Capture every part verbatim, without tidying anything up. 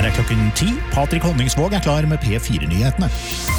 er klokken ti. Patrik Honningsvåg er klar med P fire-nyhetene.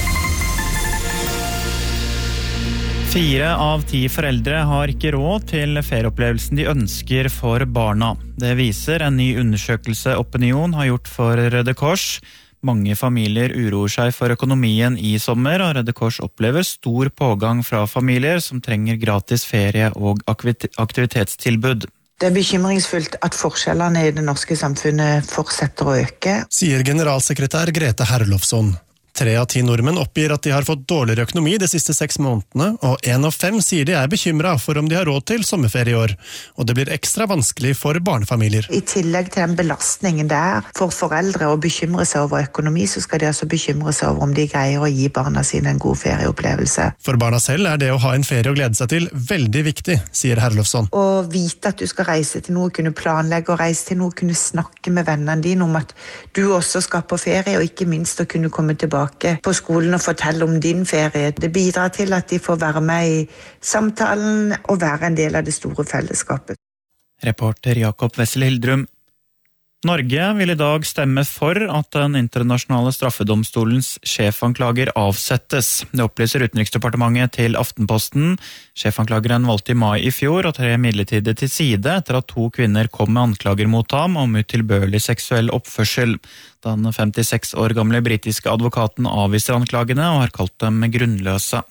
Fire av ti foreldre har ikke råd til ferieopplevelsen de ønsker for barna. Det viser en ny undersøkelse Opinion har gjort for Røde Kors. Mange familier uroer seg for økonomien i sommer, og Røde Kors opplever stor pågang fra familier som trenger gratis ferie og aktivitetstilbud. Det er bekymringsfullt at forskjellene i det norske samfunnet fortsetter å øke, sier generalsekretær Grete Herlofsson. Tre av ti nordmenn oppgir at de har fått dårligere økonomi de siste seks månedene, og en av fem sier de er bekymret for om de har råd til sommerferie i år. Og det blir ekstra vanskelig for barnefamilier. I tillegg til den belastningen det er for foreldre å bekymre seg over økonomi, så skal de altså bekymre seg over om de greier å gi barna sine en god ferieopplevelse. For barna selv er det å ha en ferie å glede seg til veldig viktig, sier Herlofsson. Å vite at du skal reise til noe, kunne planlegge å reise til noe, kunne snakke med vennene dine om at du også skal på ferie, og ikke minst å kunne komme tilbake på skolen og fortelle om din ferie. Det bidrar til at de får være med i samtalen og være en del av det store fellesskapet. Reporter Jakob Wessel Hildrum. Norge vil i dag stemme for at den internasjonale straffedomstolens sjefanklager avsettes. Det opplyser Utenriksdepartementet til Aftenposten. Sjefanklageren valgte i mai i fjor å tre midlertidig til side etter at to kvinner kom med anklager mot ham om utilbørlig seksuell oppførsel. Den femtiseks år gamle britiske advokaten avviser anklagene og har kalt dem grunnløse.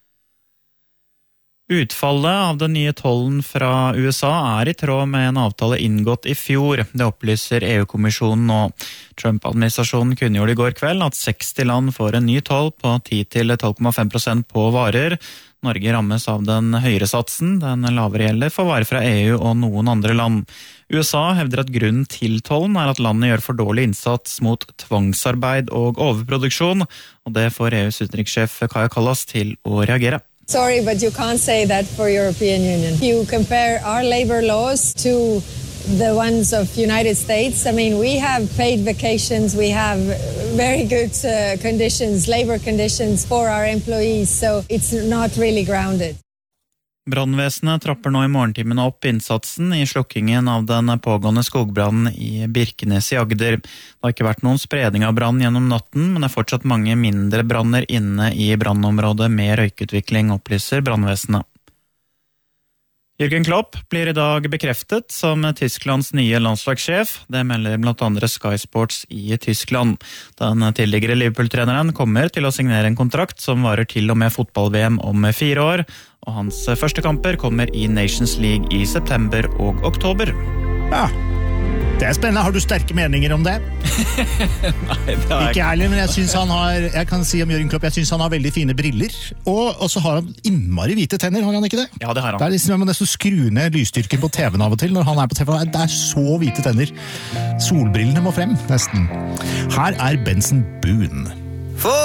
Utfallet av den nye tollen fra U S A er i tråd med en avtale inngått i fjor. Det opplyser E U-kommisjonen nå. Trump-administrasjonen kunngjorde i går kveld at seksti land får en ny toll på ti til tolv komma fem prosent på varer. Norge rammes av den høyere satsen. Den lavere gjelder for varer fra E U og noen andre land. U S A hevder at grunnen til tollen er at landet gjør for dårlig innsats mot tvangsarbeid og overproduksjon, og det får E U's utenrikssjef Kaja Kallas til å reagere. Sorry, but you can't say that for European Union. You compare our labor laws to the ones of United States. I mean, we have paid vacations, we have very good uh, conditions, labor conditions for our employees, so it's not really grounded. Brannvesenet trapper nå i morgentimene opp innsatsen i slukkingen av den pågående skogbrannen i Birkenes i Agder. Det har ikke vært noen spredning av brann gjennom natten, men det er fortsatt mange mindre branner inne i brannområdet med røykutvikling, opplyser brannvesenet. Jürgen Klopp blir i dag bekreftet som Tysklands nye landslagssjef. Det melder blant andre Sky Sports i Tyskland. Den tidligere Liverpool-treneren kommer til å signere en kontrakt som varer til og med fotball-V M om fire år, og hans første kamper kommer i Nations League i september og oktober. Ja, det er spennende. Har du sterke meninger om det? Nei, det er ikke ærlig, men jeg synes han har, jeg kan si om Jürgen Klopp, jeg synes han har veldig fine briller, og, og så har han innmari hvite tenner, har han ikke det? Ja, det har han. Det er liksom, man nesten skru ned lysstyrken på T V-en av og til når han er på T V. Det er så hvite tenner. Solbrillene må frem, nesten. Her er Benson Boone.